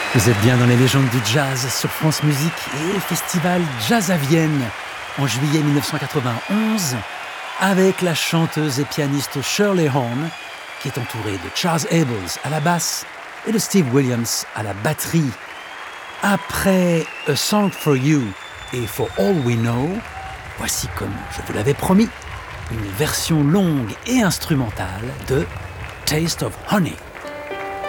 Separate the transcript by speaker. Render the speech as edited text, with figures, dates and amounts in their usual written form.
Speaker 1: Vous êtes bien dans les légendes du jazz sur France Musique et le festival Jazz à Vienne en juillet 1991 avec la chanteuse et pianiste Shirley Horn qui est entourée de Charles Abels à la basse et de Steve Williams à la batterie. Après A Song for You et For All We Know, voici, comme je vous l'avais promis, une version longue et instrumentale de Taste of Honey.